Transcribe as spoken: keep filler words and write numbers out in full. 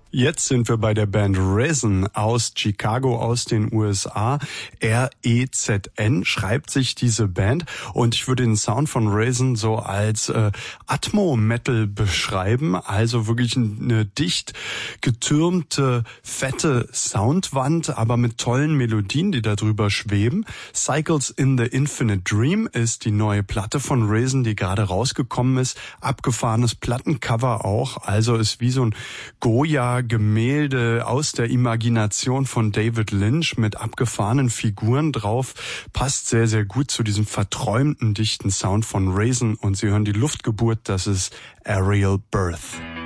Jetzt sind wir bei der Band Resin aus Chicago, aus den U S A. R E Z N schreibt sich diese Band und ich würde den Sound von Resin so als äh, Atmo-Metal beschreiben, also wirklich eine dicht getürmte, fette Soundwand, aber mit tollen Melodien, die da drüber schweben. Cycles in the Infinite Dream ist die neue Platte von Resin, die gerade rausgekommen ist. Abgefahrenes Plattencover auch, also ist wie so ein Goya Gemälde aus der Imagination von David Lynch mit abgefahrenen Figuren drauf. Passt sehr, sehr gut zu diesem verträumten, dichten Sound von Resin und Sie hören die Luftgeburt, das ist Aerial Birth.